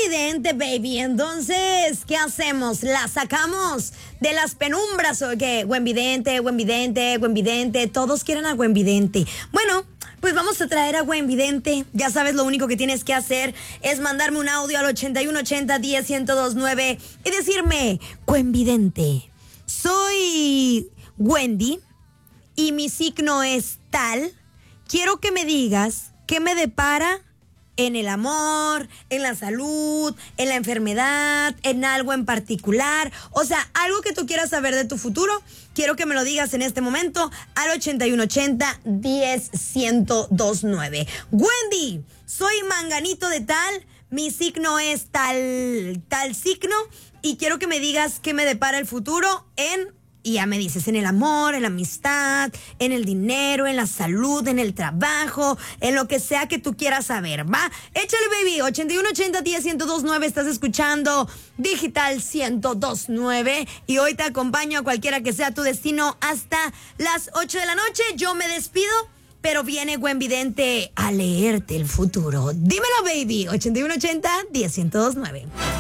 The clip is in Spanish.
vidente, baby. Entonces, ¿qué hacemos? ¿La sacamos de las penumbras o qué? Buen vidente, buen vidente, buen vidente. Todos quieren a buen vidente. Bueno, pues vamos a traer a buen vidente. Ya sabes, lo único que tienes que hacer es mandarme un audio al 8180-10-1029 y decirme, buen vidente, soy Wendy y mi signo es tal. Quiero que me digas qué me depara en el amor, en la salud, en la enfermedad, en algo en particular. O sea, algo que tú quieras saber de tu futuro, quiero que me lo digas en este momento al 8180-10-1029. Wendy, soy manganito de tal, mi signo es tal signo y quiero que me digas qué me depara el futuro y ya me dices, en el amor, en la amistad, en el dinero, en la salud, en el trabajo, en lo que sea que tú quieras saber, ¿va? Échale, baby, 8180-10-1029, estás escuchando Digital 1029 y hoy te acompaño a cualquiera que sea tu destino hasta las 8 de la noche. Yo me despido, pero viene buen vidente a leerte el futuro. Dímelo, baby, 8180-10-1029.